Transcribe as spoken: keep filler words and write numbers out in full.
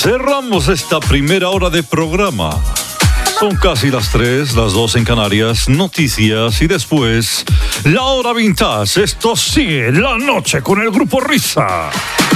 Cerramos esta primera hora de programa. Son casi las tres, las dos en Canarias, noticias y después la hora vintage. Esto sigue la noche con el Grupo Risa.